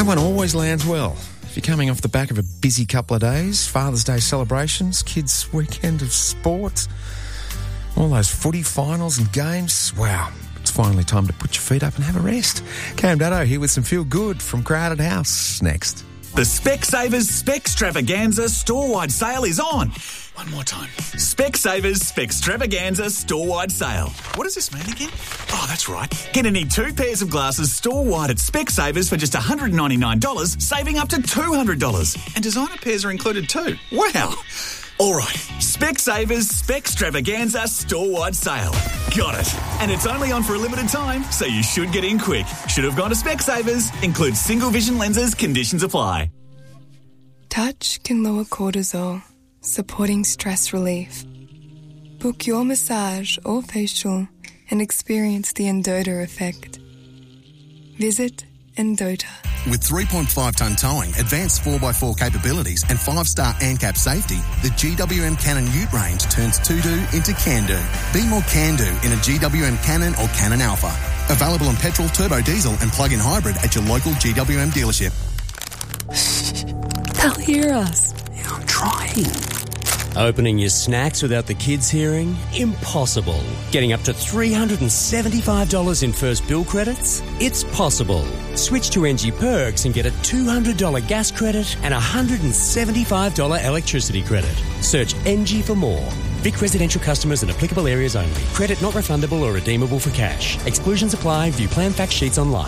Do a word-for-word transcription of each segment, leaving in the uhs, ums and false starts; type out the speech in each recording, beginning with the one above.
one always lands well. If you're coming off the back of a busy couple of days, Father's Day celebrations, kids' weekend of sport, all those footy finals and games, wow, it's finally time to put your feet up and have a rest. Cam Dutto here with some Feel Good from Crowded House next. The Specsavers Specstravaganza store-wide sale is on. One more time. Specsavers Specstravaganza store-wide sale. What does this mean again? Oh, that's right. Get any two pairs of glasses store-wide at Specsavers for just one hundred ninety-nine dollars, saving up to two hundred dollars. And designer pairs are included too. Wow. All right. Specsavers Specstravaganza store-wide sale. Got it. And it's only on for a limited time, so you should get in quick. Should have gone to Specsavers. Includes single vision lenses. Conditions apply. Touch can lower cortisol, supporting stress relief. Book your massage or facial and experience the Endota effect. Visit Endota. With three point five tonne towing, advanced four by four capabilities and five star ANCAP safety, the G W M Cannon Ute range turns to-do into can-do. Be more can-do in a G W M Cannon or Cannon Alpha. Available in petrol, turbo diesel and plug-in hybrid at your local G W M dealership. They'll hear us. Yeah, I'm trying. Opening your snacks without the kids hearing? Impossible. Getting up to three hundred seventy-five dollars in first bill credits? It's possible. Switch to N G Perks and get a two hundred dollars gas credit and a one hundred seventy-five dollars electricity credit. Search N G for more. Vic residential customers in applicable areas only. Credit not refundable or redeemable for cash. Exclusions apply. View plan fact sheets online.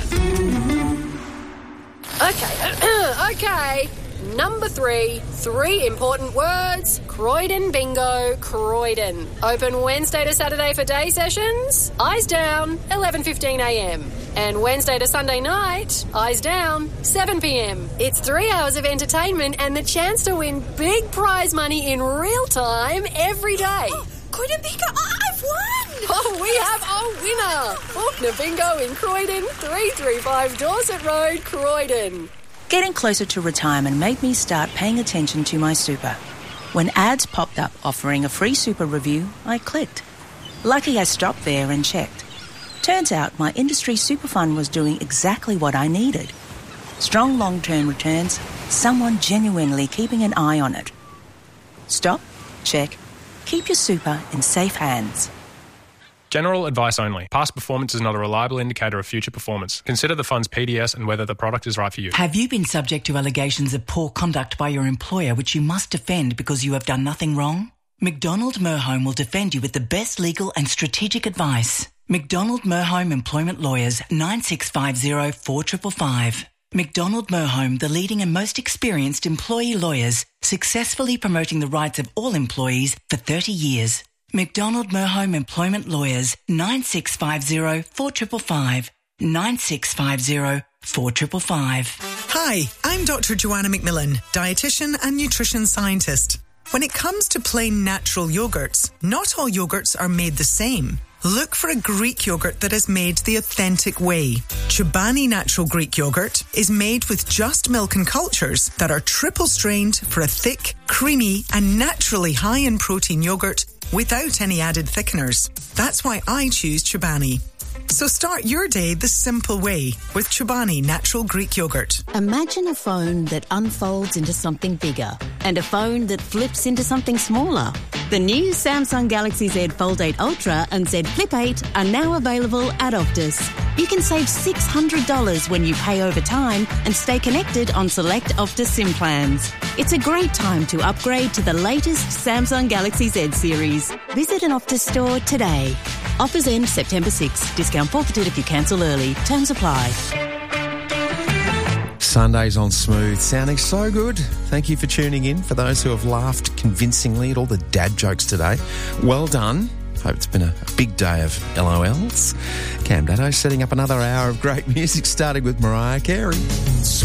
Okay, okay. Number three, three important words. Croydon Bingo, Croydon. Open Wednesday to Saturday for day sessions. Eyes down, eleven fifteen a m. And Wednesday to Sunday night, eyes down, seven p m. It's three hours of entertainment and the chance to win big prize money in real time every day. Oh, Croydon Bingo, I've won! Oh, we have a winner. Faulkner Bingo in Croydon, three thirty-five Dorset Road, Croydon. Getting closer to retirement made me start paying attention to my super. When ads popped up offering a free super review, I clicked. Lucky I stopped there and checked. Turns out my industry super fund was doing exactly what I needed. Strong long-term returns, someone genuinely keeping an eye on it. Stop, check, keep your super in safe hands. General advice only. Past performance is not a reliable indicator of future performance. Consider the fund's P D S and whether the product is right for you. Have you been subject to allegations of poor conduct by your employer which you must defend because you have done nothing wrong? McDonald Merhome will defend you with the best legal and strategic advice. McDonald Merhome Employment Lawyers, nine six five zero, four five five five. McDonald Merhome, the leading and most experienced employee lawyers, successfully promoting the rights of all employees for thirty years. McDonald Merhome Employment Lawyers, nine six five zero, four five five five. nine six five zero, four five five five. Hi, I'm Doctor Joanna McMillan, dietitian and nutrition scientist. When it comes to plain natural yogurts, not all yogurts are made the same. Look for a Greek yogurt that is made the authentic way. Chobani Natural Greek Yogurt is made with just milk and cultures that are triple strained for a thick, creamy and naturally high in protein yogurt without any added thickeners. That's why I choose Chobani. So start your day the simple way with Chobani Natural Greek Yogurt. Imagine a phone that unfolds into something bigger and a phone that flips into something smaller. The new Samsung Galaxy Z Fold eight Ultra and Z Flip eight are now available at Optus. You can save six hundred dollars when you pay over time and stay connected on select Optus SIM plans. It's a great time to upgrade to the latest Samsung Galaxy Z series. Visit an Optus store today. Offers end September sixth. Discount forfeited if you cancel early. Terms apply. Sundays on Smooth, sounding so good. Thank you for tuning in. For those who have laughed convincingly at all the dad jokes today, well done. Hope it's been a, a big day of L O Ls. Cam Dutto setting up another hour of great music, starting with Mariah Carey.